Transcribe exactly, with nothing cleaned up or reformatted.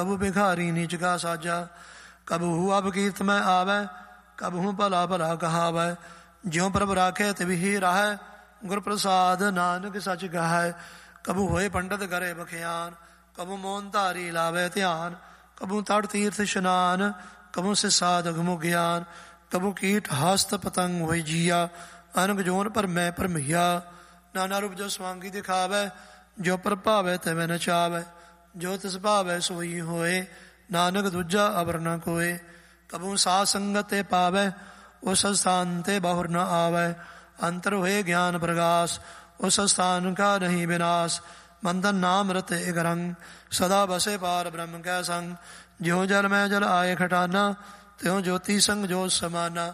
कबू भिखारी नीच का साजा, कबहू अब कीर्त में आवे, कबहू भला भला कहावै। ज्यों प्रभ राखे तिवही राहै, गुर प्रसाद नानक सच गाहै। कबू होए पंडित करे बखियान, कबू मोन धारी लावे ध्यान। कबू तड़ तीर्थ स्नान, कबू से साधक मु ज्ञान। कबू कीट हस्त पतंग होई जिया, अनक जोन पर मैं परमैया। नाना रूप जो स्वांगी दिखावे, जो पर भावे तिवें नचावे। जो तिस भावे सोई होए, नानक दूजा अवर न कोय। कबू साध संगत ते पावे, उस स्थान ते बहुर न आवे। अंतर हुए ज्ञान प्रकाश, उस स्थान का नहीं विनाश। मंदन नाम रत एक रंग, सदा बसे पार ब्रह्म कै संग। ज्यों जल में जल आए खटाना, त्यों ज्योति संग जो समाना।